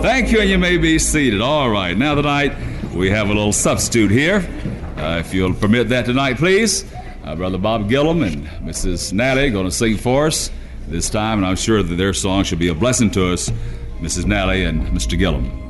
Thank you, and you may be seated. All right, now tonight we have a little substitute here. If you'll permit that tonight, please. Brother Bob Gillum and Mrs. Nally going to sing for us this time, and I'm sure that their song should be a blessing to us, Mrs. Nally and Mr. Gillum.